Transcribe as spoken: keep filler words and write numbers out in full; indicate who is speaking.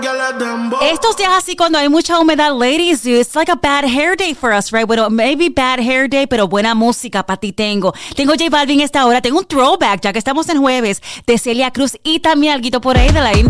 Speaker 1: Estos días así cuando hay mucha humedad, ladies, it's like a bad hair day for us, right? Bueno, maybe bad hair day, pero buena música para ti tengo. Tengo J Balvin esta hora, tengo un throwback, ya que estamos en jueves, de Celia Cruz y también alguito por ahí de la industria.